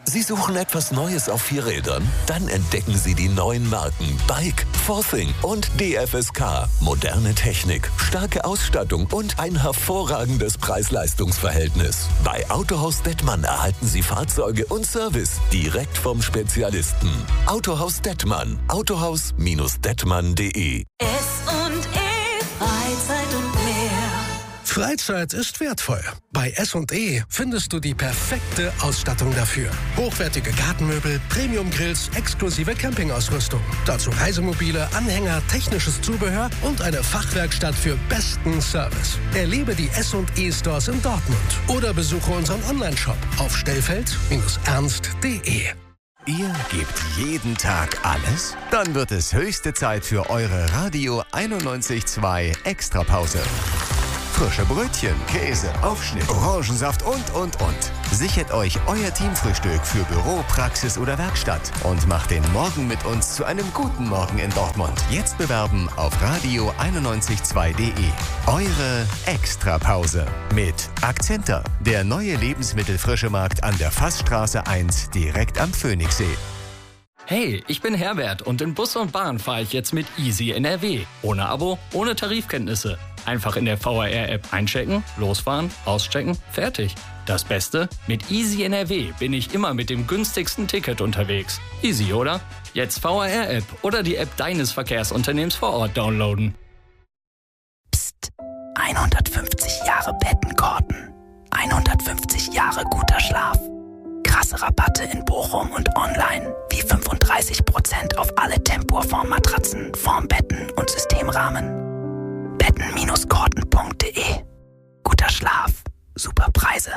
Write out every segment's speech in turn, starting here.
Sie suchen etwas Neues auf 4 Rädern? Dann entdecken Sie die neuen Marken Bike, Forthing und DFSK. Moderne Technik, starke Ausstattung und ein hervorragendes Preis-Leistungs-Verhältnis. Bei Autohaus Dettmann erhalten Sie Fahrzeuge und Service direkt vom Spezialisten. Autohaus Dettmann. Autohaus-dettmann.de. S&E Freizeit und mehr. Freizeit ist wertvoll. Bei S&E findest du die perfekte Ausstattung dafür. Hochwertige Gartenmöbel, Premium-Grills, exklusive Campingausrüstung. Dazu Reisemobile, Anhänger, technisches Zubehör und eine Fachwerkstatt für besten Service. Erlebe die S&E Stores in Dortmund oder besuche unseren Onlineshop auf stellfeld-ernst.de. Ihr gebt jeden Tag alles? Dann wird es höchste Zeit für eure Radio 91.2 Extrapause. Frische Brötchen, Käse, Aufschnitt, Orangensaft und. Sichert euch euer Teamfrühstück für Büro, Praxis oder Werkstatt und macht den Morgen mit uns zu einem guten Morgen in Dortmund. Jetzt bewerben auf radio992.de. Eure Extrapause mit Akzenter, der neue Lebensmittelfrischemarkt an der Fassstraße 1 direkt am Phoenixsee. Hey, ich bin Herbert und in Bus und Bahn fahre ich jetzt mit Easy NRW. Ohne Abo, ohne Tarifkenntnisse. Einfach in der VRR-App einchecken, losfahren, auschecken, fertig. Das Beste? Mit Easy NRW bin ich immer mit dem günstigsten Ticket unterwegs. Easy, oder? Jetzt VRR-App oder die App deines Verkehrsunternehmens vor Ort downloaden. Psst, 150 Jahre Bettenkorten. 150 Jahre guter Schlaf. Krasse Rabatte in Bochum und online, wie 35% auf alle Tempur-Formmatratzen, Formbetten und Systemrahmen. Betten-korten.de. Guter Schlaf, super Preise.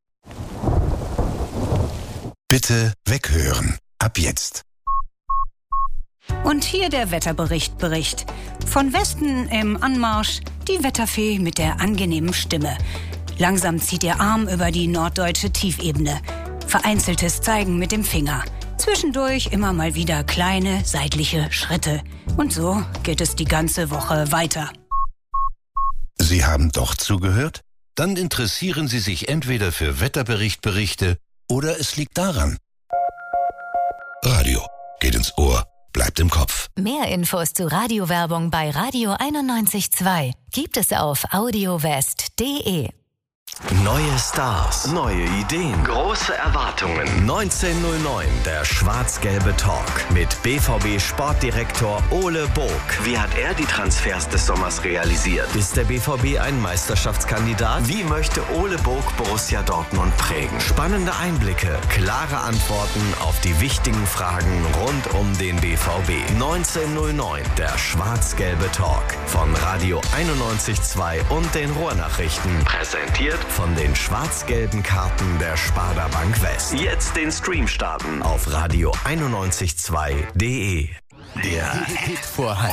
Bitte weghören. Ab jetzt. Und hier der Wetterbericht. Von Westen im Anmarsch die Wetterfee mit der angenehmen Stimme. Langsam zieht ihr Arm über die norddeutsche Tiefebene. Vereinzeltes Zeigen mit dem Finger. Zwischendurch immer mal wieder kleine seitliche Schritte. Und so geht es die ganze Woche weiter. Sie haben doch zugehört? Dann interessieren Sie sich entweder für Wetterberichte oder es liegt daran. Radio geht ins Ohr, bleibt im Kopf. Mehr Infos zu Radiowerbung bei Radio 91.2 gibt es auf audiowest.de. Neue Stars, neue Ideen, große Erwartungen. 1909, der schwarz-gelbe Talk mit BVB-Sportdirektor Ole Bog. Wie hat er die Transfers des Sommers realisiert? Ist der BVB ein Meisterschaftskandidat? Wie möchte Ole Bog Borussia Dortmund prägen? Spannende Einblicke, klare Antworten auf die wichtigen Fragen rund um den BVB. 1909, der schwarz-gelbe Talk von Radio 91.2 und den Ruhrnachrichten. Präsentiert von den schwarz-gelben Karten der Sparda Bank West. Jetzt den Stream starten auf radio992.de. Der Hit vor halb.